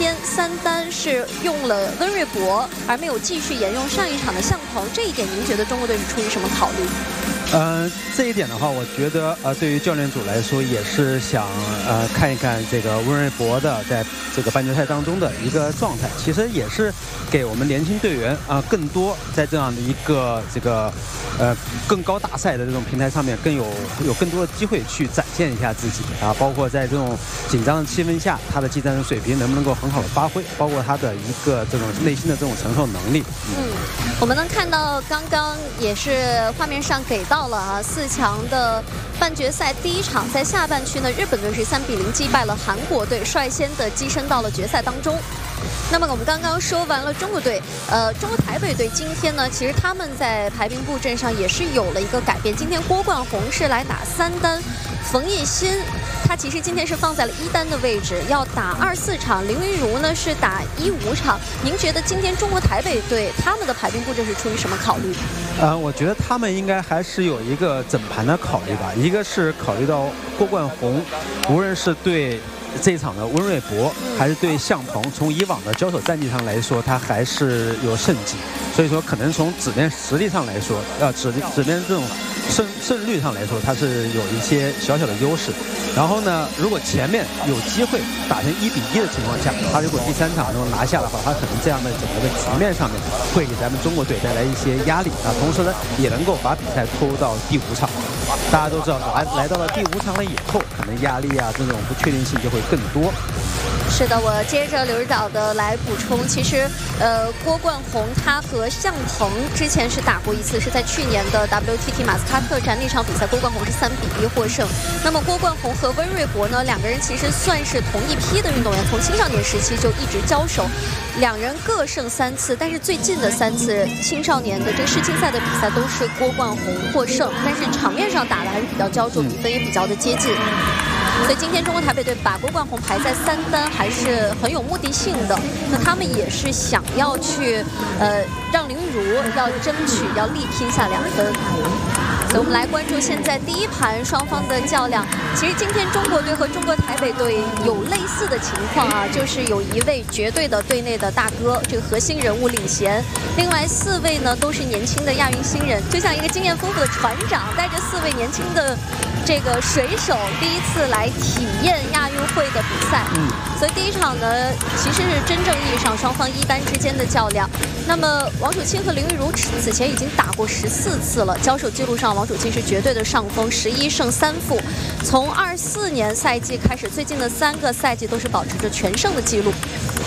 天3单是用了温瑞博，而没有继续沿用上一场的向鹏，这一点您觉得中国队是出于什么考虑？ 这一点的话，我觉得对于教练组来说也是想看一看这个温瑞博的在这个半决赛当中的一个状态，其实也是给我们年轻队员更多在这样的一个这个更高大赛的这种平台上面有更多的机会去展现一下自己包括在这种紧张的气氛下，他的技战术水平能不能够很好的发挥，包括他的一个这种内心的这种承受能力。 我们能看到刚刚也是画面上给到了4强的半决赛第一场，在下半区呢，日本队是3比0击败了韩国队，率先的跻身到了决赛当中。那么我们刚刚说完了中国队，中国台北队今天呢，其实他们在排兵布阵上也是有了一个改变。今天郭冠宏是来打3单，冯艺昕他其实今天是放在了1单的位置，要打24场。林昀儒呢是打15场。您觉得今天中国台北队他们的排兵布阵是出于什么考虑？ 我觉得他们应该还是有一个整盘的考虑吧，一个是考虑到郭冠宏，无论是对这一场的温瑞博还是对向鹏，从以往的交手战绩上来说，他还是有胜绩，所以说可能从纸面实力上来说，纸面这种胜率上来说，他是有一些小小的优势。然后呢，如果前面有机会打成1比1的情况下，他如果第3场能够拿下的话，他可能这样的整个的局面上面会给咱们中国队带来一些压力同时呢，也能够把比赛拖入到第5场。大家都知道，来到了第5场了以后，可能压力这种不确定性就会更多。 是的，我接着刘指导的来补充。其实，郭冠宏他和向鹏之前是打过一次，是在去年的 WTT 马斯喀特站那场比赛，郭冠宏是3比1获胜。那么郭冠宏和温瑞博呢，两个人其实算是同一批的运动员，从青少年时期就一直交手，两人各胜3次，但是最近的3次青少年的这个世青赛的比赛都是郭冠宏获胜，但是场面上打的还是比较焦灼，比分也比较的接近。所以今天中国台北队把郭冠宏排在3单还是很有目的性的。那他们也是想要去让林昀儒要争取要力拼下2分。所以我们来关注现在第一盘双方的较量。其实今天中国队和中国台北队有类似的情况就是有一位绝对的队内的大哥，这个核心人物领衔，另外4位呢都是年轻的亚运新人，就像一个经验丰富的船长带着4位年轻的这个水手第一次来体验亚运会的比赛。所以第一场呢其实是真正意义上双方1单之间的较量。那么王楚钦和林昀儒此前已经打过14次了，交手记录上王楚钦是绝对的上风，11胜3负。从24年赛季开始，最近的3个赛季都是保持着全胜的记录。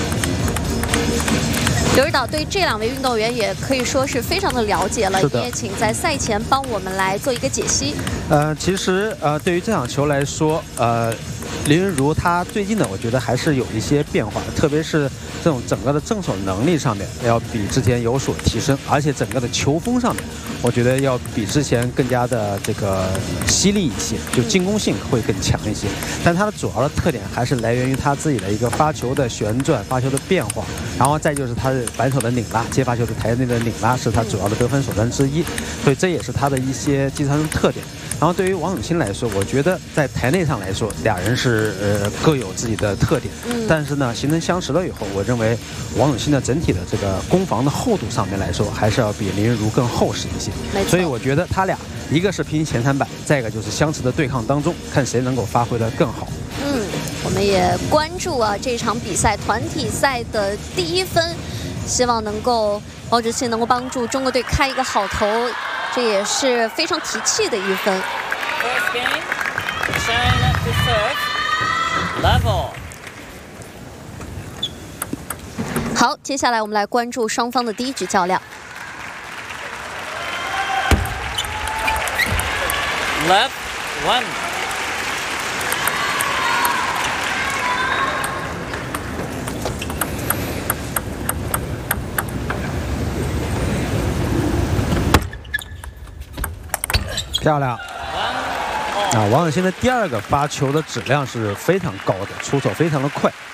刘指导对这2位运动员也可以说是非常的了解了，你也请在赛前帮我们来做一个解析。 其实对于这场球来说，林昀儒他最近呢，我觉得还是有一些变化，特别是这种整个的正手能力上面要比之前有所提升，而且整个的球风上面，我觉得要比之前更加的这个犀利一些，就进攻性会更强一些。但他的主要的特点还是来源于他自己的一个发球的旋转、发球的变化，然后再就是他的反手的拧拉、接发球的台内的拧拉是他主要的得分手段之一，所以这也是他的一些技战术特点。然后对于王楚钦来说，我觉得在台内上来说，2人是各有自己的特点，但是呢，形成相识了以后，我认为王楚钦的整体的这个攻防的厚度上面来说，还是要比林昀儒更厚实一些。所以我觉得他俩一个是拼前3板，再一个就是相持的对抗当中，看谁能够发挥得更好。 我们也关注这场比赛团体赛的第1分，希望能够王楚钦能够帮助中国队开一个好头。这也是非常提气的1分。好，接下来我们来关注双方的第1局较量。 Left 1。 漂亮王楚钦的第2个发球的质量是非常高的，出手非常的快。